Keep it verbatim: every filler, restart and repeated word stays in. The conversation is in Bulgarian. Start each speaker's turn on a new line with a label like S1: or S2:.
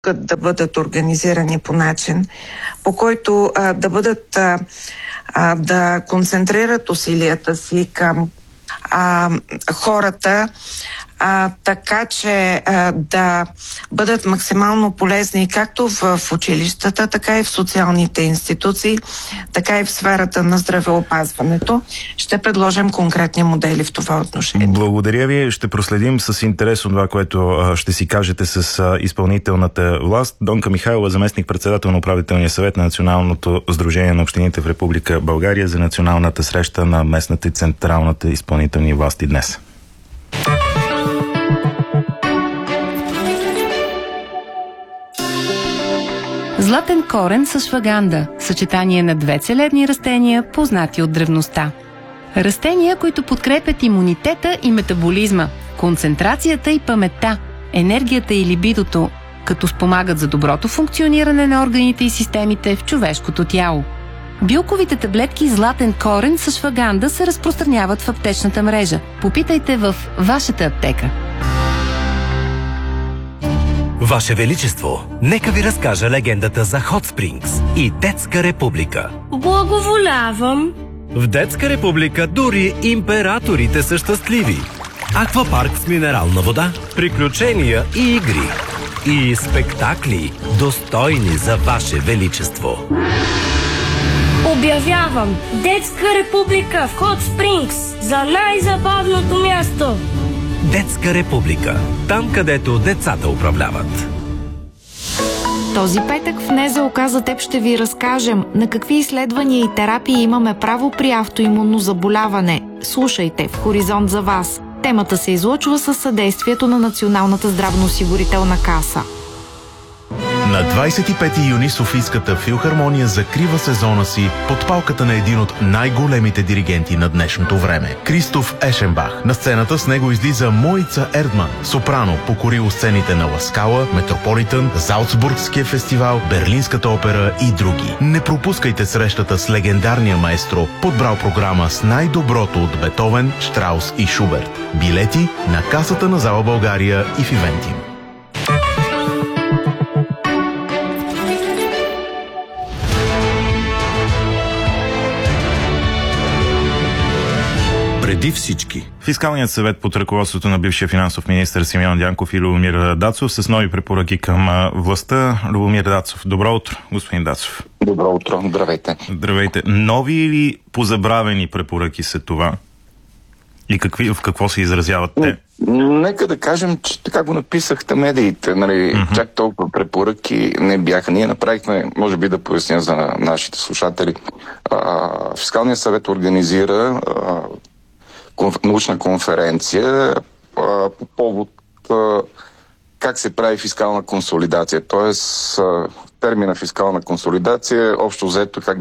S1: да бъдат организирани по начин, по който а, да бъдат а, а, да концентрират усилията си към а, хората, а, така че а, да бъдат максимално полезни както в, в училищата, така и в социалните институции, така и в сферата на здравеопазването. Ще предложим конкретни модели в това отношение.
S2: Благодаря ви. Ще проследим с интерес от това, което а, ще си кажете с а, изпълнителната власт. Донка Михайлова, заместник-председател на управителния съвет на Националното сдружение на общините в Република България, за националната среща на местната и централната изпълнителни власти днес.
S3: Златен корен с шваганда – съчетание на две целебни растения, познати от древността. Растения, които подкрепят имунитета и метаболизма, концентрацията и паметта, енергията и либидото, като спомагат за доброто функциониране на органите и системите в човешкото тяло. Билковите таблетки Златен корен с шваганда се разпространяват в аптечната мрежа. Попитайте в вашата аптека.
S4: Ваше Величество, нека ви разкажа легендата за Hot Springs и Детска република.
S5: Благоволявам.
S4: В Детска република дори императорите са щастливи. Аквапарк с минерална вода, приключения и игри. И спектакли, достойни за Ваше Величество.
S5: Обявявам Детска република в Hot Springs за най-забавното място.
S4: Детска република. Там, където децата управляват.
S6: Този петък в НЗОК за теб ще ви разкажем на какви изследвания и терапии имаме право при автоимунно заболяване. Слушайте в Хоризонт за вас. Темата се излъчва със съдействието на Националната здравноосигурителна каса.
S7: На двадесет и пети юни Софийската филхармония закрива сезона си под палката на един от най-големите диригенти на днешното време – Кристоф Ешенбах. На сцената с него излиза Моица Ердман, сопрано, покорило сцените на Ла Скала, Метрополитън, Залцбургския фестивал, Берлинската опера и други. Не пропускайте срещата с легендарния маестро, подбрал програма с най-доброто от Бетовен, Штраус и Шуберт. Билети на касата на Зала България и в Ивентим.
S8: Преди всички.
S2: Фискалният съвет под ръководството на бившия финансов министър Симеон Дянков и Любомир Дацов с нови препоръки към властта. Любомир Дацов, добро утро, господин Дацов.
S9: Добро утро, здравейте.
S2: Здравейте. Нови или позабравени препоръки са това? И какви, в какво се изразяват те?
S9: Нека да кажем, че така го написахте медиите, нали, mm-hmm. чак толкова препоръки не бяха. Ние направихме, може би да поясня за нашите слушатели, а, Фискалният съвет организира а, конф, научна конференция а, по повод а, как се прави фискална консолидация. Тоест, а, термина фискална консолидация, общо взето как